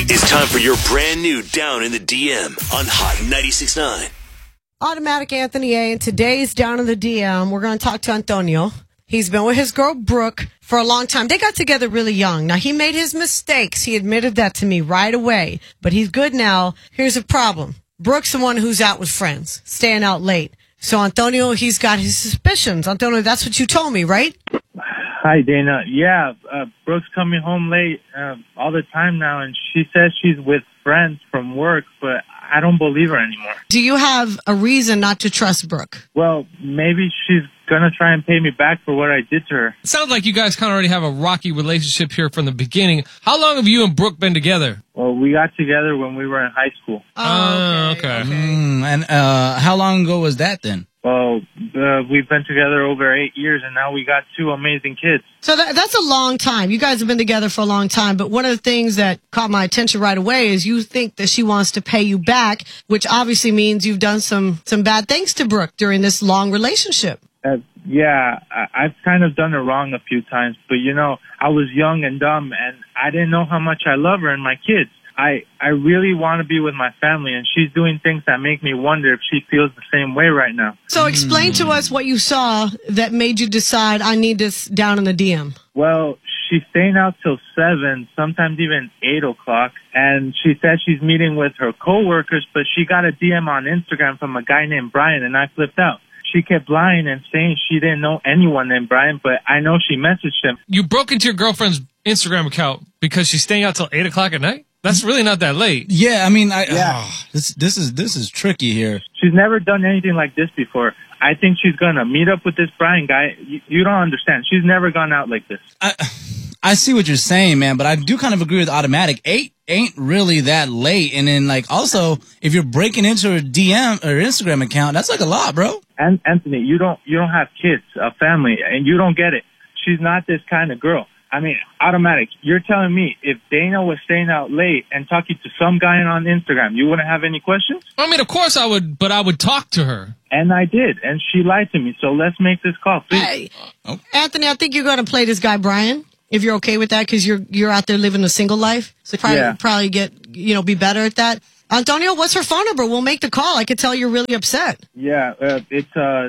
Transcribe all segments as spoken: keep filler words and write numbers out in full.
It's time for your brand new Down in the D M on Hot ninety-six point nine. Automatic Anthony A. And today's Down in the D M, we're going to talk to Antonio. He's been with his girl, Brooke, for a long time. They got together really young. Now, he made his mistakes. He admitted that to me right away. But he's good now. Here's a problem. Brooke's the one who's out with friends, staying out late. So, Antonio, he's got his suspicions. Antonio, that's what you told me, right? Hi, Dana. Yeah, uh, Brooke's coming home late uh, all the time now, and she says she's with friends from work, but I don't believe her anymore. Do you have a reason not to trust Brooke? Well, maybe she's going to try and pay me back for what I did to her. It sounds like you guys kind of already have a rocky relationship here from the beginning. How long have you and Brooke been together? Well, we got together when we were in high school. Oh, okay. okay. okay. Mm, and uh, how long ago was that then? Well, uh, we've been together over eight years, and now we got two amazing kids. So that, that's a long time. You guys have been together for a long time, but one of the things that caught my attention right away is you think that she wants to pay you back, which obviously means you've done some, some bad things to Brooke during this long relationship. Uh, yeah, I, I've kind of done her wrong a few times, but, you know, I was young and dumb, and I didn't know how much I love her and my kids. I, I really want to be with my family, and she's doing things that make me wonder if she feels the same way right now. So explain to us what you saw that made you decide I need this down in the D M. Well, she's staying out till seven, sometimes even eight o'clock, and she says she's meeting with her coworkers, but she got a D M on Instagram from a guy named Brian, and I flipped out. She kept lying and saying she didn't know anyone named Brian, but I know she messaged him. You broke into your girlfriend's Instagram account because she's staying out till eight o'clock at night? That's really not that late. Yeah, I mean, I, yeah. Oh, this this is this is tricky here. She's never done anything like this before. I think she's gonna meet up with this Brian guy. You, you don't understand. She's never gone out like this. I I see what you're saying, man, but I do kind of agree with Automatic. Eight ain't really that late, and then like also if you're breaking into her D M or Instagram account, that's like a lot, bro. And Anthony, you don't you don't have kids, a family, and you don't get it. She's not this kind of girl. I mean, Automatic, you're telling me if Dana was staying out late and talking to some guy on Instagram, you wouldn't have any questions? I mean, of course I would, but I would talk to her. And I did, and she lied to me, so let's make this call, please. Hey, oh. Anthony, I think you're going to play this guy Brian, if you're okay with that, because you're you're out there living a single life. So probably, yeah. probably get, you know, be better at that. Antonio, what's her phone number? We'll make the call. I could tell you're really upset. Yeah, uh, it's, uh,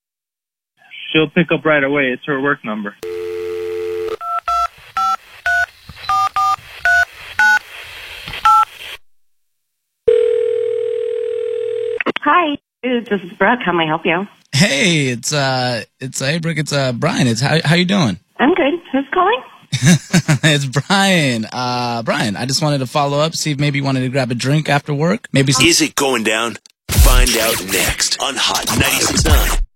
she'll pick up right away. It's her work number. Hi, this is Brooke. How may I help you? Hey, it's uh, it's uh, hey Brooke, it's uh, Brian. It's how how you doing? I'm good. Who's calling? It's Brian. Uh, Brian, I just wanted to follow up, see if maybe you wanted to grab a drink after work. Maybe. Some- Is it going down? Find out next on Hot ninety-six point nine.